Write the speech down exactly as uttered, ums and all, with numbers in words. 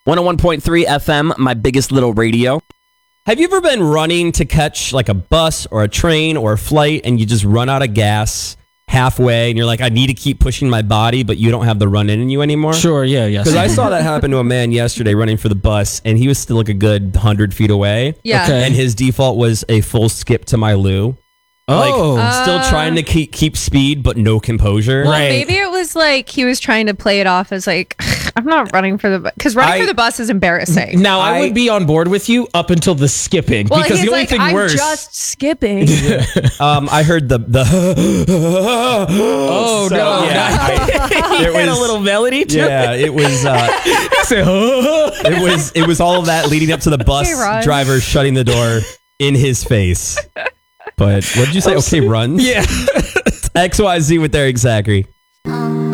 one oh one point three F M, my biggest little radio. Have you ever been running to catch like a bus or a train or a flight and you just run out of gas halfway and you're like, I need to keep pushing my body, but you don't have the run in you anymore? Sure, yeah, yes. Because I saw that happen to a man yesterday running for the bus, and he was still like a good one hundred feet away. Yeah. Okay. And his default was a full skip to my loo. Like, Oh. Uh, still trying to keep keep speed, but no composure. Well, Right. maybe it was like he was trying to play it off as like, I'm not running for the bus. Because running I- for the bus is embarrassing. Now, I, I- would be on board with you up until the skipping. Well, because he's the only like, thing I'm worse. just skipping. Um, I heard the the. oh, So, no. yeah, I- It it had a was- little melody to Yeah, it was. Uh, it. it was. It was all of that leading up to the bus Okay, Rod. driver shutting the door in his face. But what did you say? Okay, run. Yeah. X Y Z with Eric Zachary.